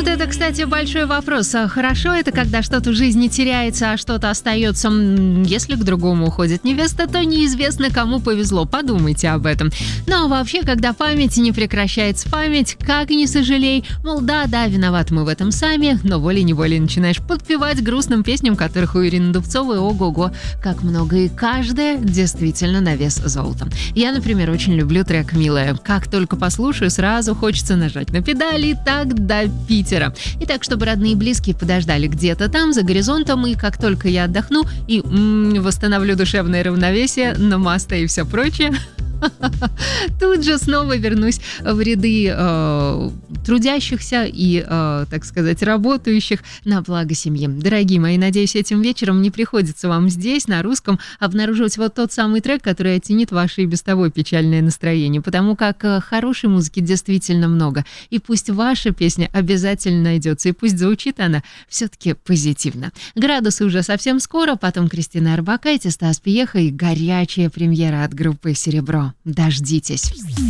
Вот это, кстати, большой вопрос. Хорошо это, когда что-то в жизни теряется, а что-то остается? Если к другому уходит невеста, то неизвестно, кому повезло. Подумайте об этом. Но вообще, когда память не прекращается память, как не сожалей, мол, да, виноваты мы в этом сами, но волей-неволей начинаешь подпевать грустным песням, которых у Ирины Дубцовой ого-го, как много, и каждая действительно на вес золота. Я, например, очень люблю трек «Милая». Как только послушаю, сразу хочется нажать на педали, и так до Питера. И так, чтобы родные и близкие подождали где-то там, за горизонтом, и как только я отдохну и восстановлю душевное равновесие, намасте и все прочее, тут же снова вернусь в ряды трудящихся и, так сказать, работающих на благо семьи. Дорогие мои, надеюсь, этим вечером не приходится вам здесь, на русском, обнаруживать вот тот самый трек, который оттенит ваше и без того печальное настроение, потому как хорошей музыки действительно много. И пусть ваша песня обязательно найдется, и пусть звучит она все-таки позитивно. Градусы уже совсем скоро, потом Кристина Орбакайте, Стас Пьеха и горячая премьера от группы «Серебро». Дождитесь.